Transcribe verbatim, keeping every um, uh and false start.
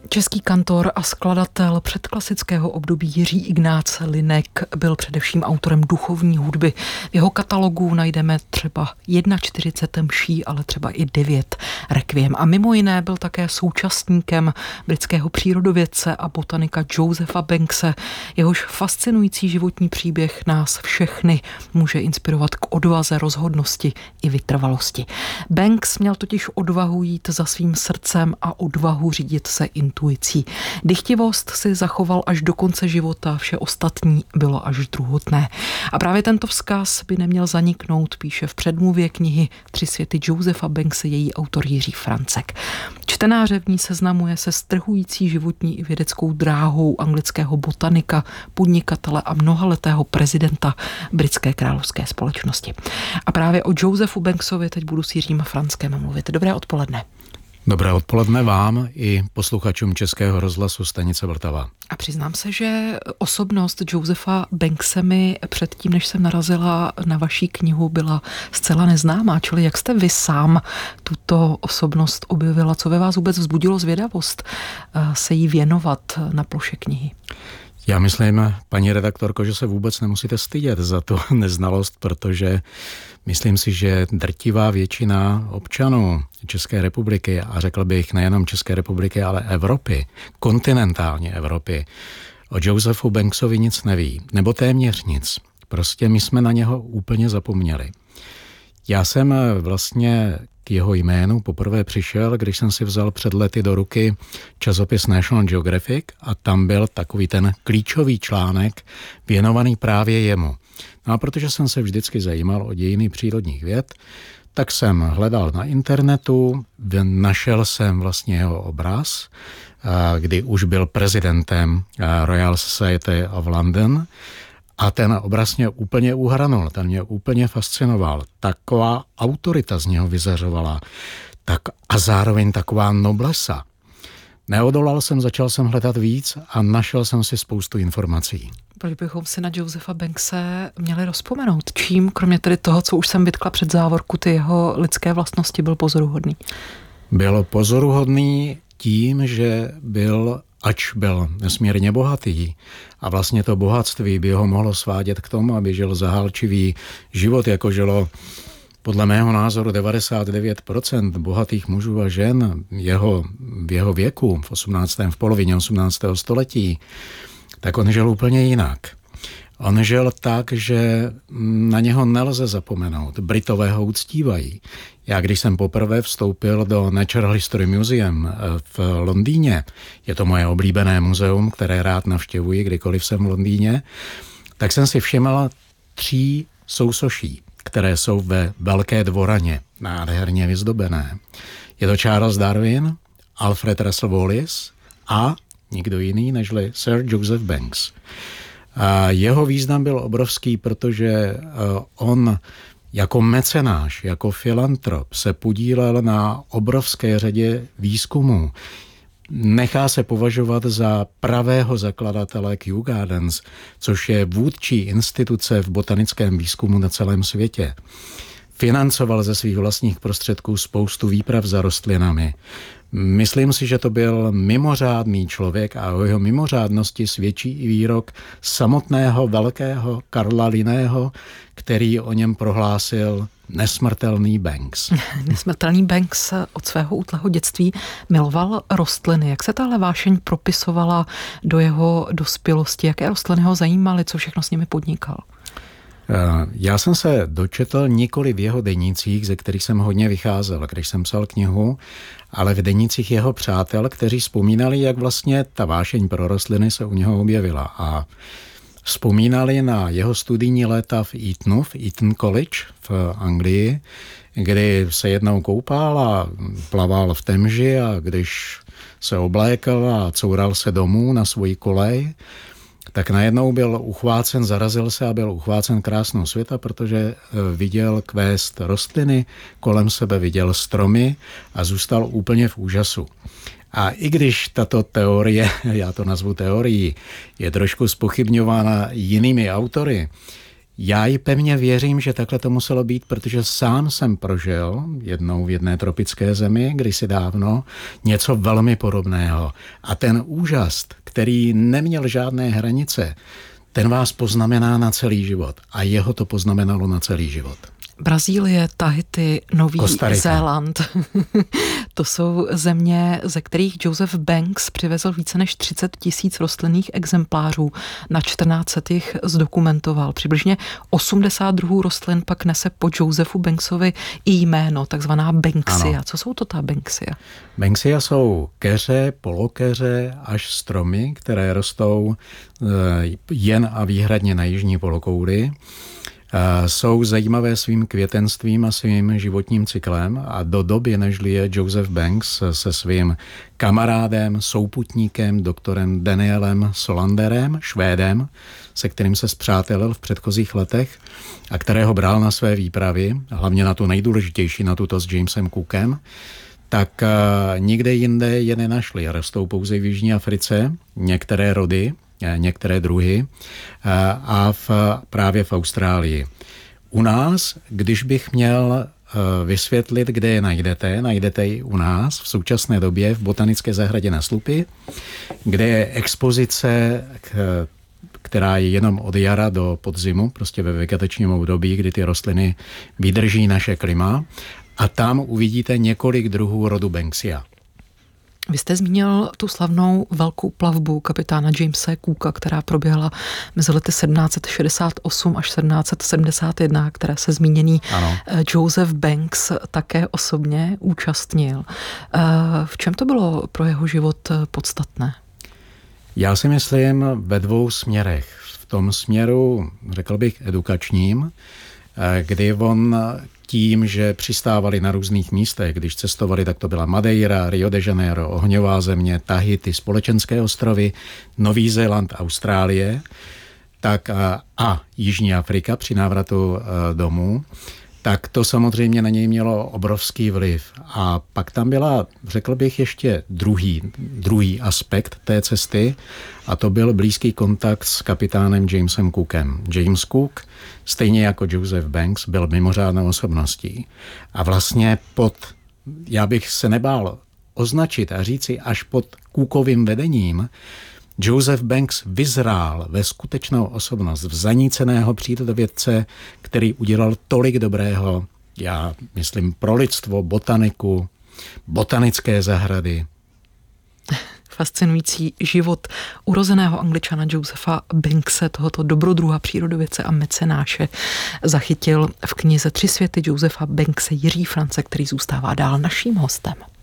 Český kantor a skladatel předklasického období Jiří Ignác Linek byl především autorem duchovní hudby. V jeho katalogu najdeme třeba čtyřicet jedna mší, ale třeba i devět rekviem. A mimo jiné byl také současníkem britského přírodovědce a botanika Josepha Bankse. Jehož fascinující životní příběh nás všechny může inspirovat k odvaze, rozhodnosti i vytrvalosti. Banks měl totiž odvahu jít za svým srdcem a odvahu řídit se intuicí. Dychtivost si zachoval až do konce života, vše ostatní bylo až druhotné. A právě tento vzkaz by neměl zaniknout, píše v předmluvě knihy Tři světy Josepha Bankse její autor Jiří Francek. Čtenáře v ní seznamuje se strhující životní i vědeckou dráhou anglického botanika, podnikatele a mnohaletého prezidenta britské královské společnosti. A právě o Josephu Banksovi teď budu s Jiřím Franckem mluvit. Dobré odpoledne. Dobré odpoledne vám i posluchačům Českého rozhlasu stanice Vltava. A přiznám se, že osobnost Josepha Bankse mi předtím, než jsem narazila na vaší knihu, byla zcela neznámá. Čili jak jste vy sám tuto osobnost objevila? Co ve vás vůbec vzbudilo zvědavost se jí věnovat na ploše knihy? Já myslím, paní redaktorko, že se vůbec nemusíte stydět za tu neznalost, protože myslím si, že drtivá většina občanů České republiky, a řekl bych nejenom České republiky, ale Evropy, kontinentálně Evropy, o Josephu Banksovi nic neví, nebo téměř nic. Prostě my jsme na něho úplně zapomněli. Já jsem vlastně k jeho jménu poprvé přišel, když jsem si vzal před lety do ruky časopis National Geographic a tam byl takový ten klíčový článek věnovaný právě jemu. No a protože jsem se vždycky zajímal o dějiny přírodních věd, tak jsem hledal na internetu, našel jsem vlastně jeho obraz, kdy už byl prezidentem Royal Society of London, a ten obraz mě úplně uhranul, ten mě úplně fascinoval. Taková autorita z něho vyzařovala tak a zároveň taková noblesa. Neodolal jsem, začal jsem hledat víc a našel jsem si spoustu informací. Proč bychom si na Josepha Bankse měli rozpomenout? Čím, kromě tedy toho, co už jsem vytkla před závorku, ty jeho lidské vlastnosti, byl pozoruhodný? Byl pozoruhodný tím, že byl, ač byl nesmírně bohatý a vlastně to bohatství by ho mohlo svádět k tomu, aby žil zahálčivý život, jako žilo podle mého názoru devadesát devět procent bohatých mužů a žen jeho, v jeho věku, v osmnáctém v polovině osmnáctého století, tak on žil úplně jinak. On žil tak, že na něho nelze zapomenout. Britové ho uctívají. Já, když jsem poprvé vstoupil do Natural History Museum v Londýně, je to moje oblíbené muzeum, které rád navštěvuji, kdykoliv jsem v Londýně, tak jsem si všiml tří sousoší, které jsou ve Velké dvoraně, nádherně vyzdobené. Je to Charles Darwin, Alfred Russel Wallace a nikdo jiný nežli Sir Joseph Banks. A jeho význam byl obrovský, protože on jako mecenáš, jako filantrop se podílel na obrovské řadě výzkumů. Nechá se považovat za pravého zakladatele Kew Gardens, což je vůdčí instituce v botanickém výzkumu na celém světě. Financoval ze svých vlastních prostředků spoustu výprav za rostlinami. Myslím si, že to byl mimořádný člověk a o jeho mimořádnosti svědčí i výrok samotného velkého Karla Linného, který o něm prohlásil nesmrtelný Banks. Nesmrtelný Banks od svého útlého dětství miloval rostliny. Jak se tahle vášeň propisovala do jeho dospělosti? Jaké rostliny ho zajímaly? Co všechno s nimi podnikal? Já jsem se dočetl nikoli v jeho denících, ze kterých jsem hodně vycházel, když jsem psal knihu, ale v denících jeho přátel, kteří vzpomínali, jak vlastně ta vášeň pro rostliny se u něho objevila. A vzpomínali na jeho studijní léta v Eatonu, v Eton College v Anglii, kdy se jednou koupal a plaval v Temži a když se oblékal a coural se domů na svoji kolej, tak najednou byl uchvácen, zarazil se a byl uchvácen krásnou světa, protože viděl kvést rostliny, kolem sebe viděl stromy a zůstal úplně v úžasu. A i když tato teorie, já to nazvu teorií, je trošku zpochybňována jinými autory, Já ji pevně věřím, že takhle to muselo být, protože sám jsem prožil jednou v jedné tropické zemi, kdysi dávno, něco velmi podobného. A ten úžas, který neměl žádné hranice, ten vás poznamená na celý život. A jeho to poznamenalo na celý život. Brazílie, Tahiti, Nový Zéland. To jsou země, ze kterých Joseph Banks přivezl více než třicet tisíc rostlinných exemplářů. Na čtrnáct set jich zdokumentoval. Přibližně osmdesát druhů rostlin pak nese po Josephu Banksovi i jméno, takzvaná Banksia. Ano. Co jsou to ta Banksia? Banksia jsou keře, polokeře až stromy, které rostou jen a výhradně na jižní polokouli. Jsou zajímavé svým květenstvím a svým životním cyklem a do doby, nežli je Joseph Banks se svým kamarádem, souputníkem, doktorem Danielem Solanderem, Švédem, se kterým se spřátelil v předchozích letech a kterého bral na své výpravy, hlavně na tu nejdůležitější, na tuto s Jamesem Cookem, tak nikde jinde je nenašli. Rostou pouze v Jižní Africe, některé rody, některé druhy a v, právě v Austrálii. U nás, když bych měl vysvětlit, kde je najdete, najdete ji u nás v současné době v Botanické zahradě na Slupy, kde je expozice, která je jenom od jara do podzimu, prostě ve vegetačním období, kdy ty rostliny vydrží naše klima, a tam uvidíte několik druhů rodu Banksia. Vy jste zmínil tu slavnou velkou plavbu kapitána Jamese Cooka, která proběhla mezi lety sedmnáct set šedesát osm až sedmnáct set sedmdesát jedna, které se zmíněný ano. Joseph Banks také osobně účastnil. V čem to bylo pro jeho život podstatné? Já si myslím ve dvou směrech. V tom směru, řekl bych, edukačním, kdy on tím, že přistávali na různých místech, když cestovali, tak to byla Madeira, Rio de Janeiro, Ohňová země, Tahiti, Společenské ostrovy, Nový Zéland, Austrálie, tak a, a Jižní Afrika při návratu domů, tak to samozřejmě na něj mělo obrovský vliv. A pak tam byla, řekl bych, ještě druhý, druhý aspekt té cesty, a to byl blízký kontakt s kapitánem Jamesem Cookem. James Cook, stejně jako Joseph Banks, byl mimořádnou osobností. A vlastně pod, já bych se nebál označit a říci, až pod Cookovým vedením, Joseph Banks vyzrál ve skutečnou osobnost, v zaníceného přírodovědce, který udělal tolik dobrého, já myslím, pro lidstvo, botaniku, botanické zahrady. Fascinující život urozeného Angličana Josepha Bankse, tohoto dobrodruha, přírodovědce a mecenáše, zachytil v knize Tři světy Josepha Bankse Jiří France, který zůstává dál naším hostem.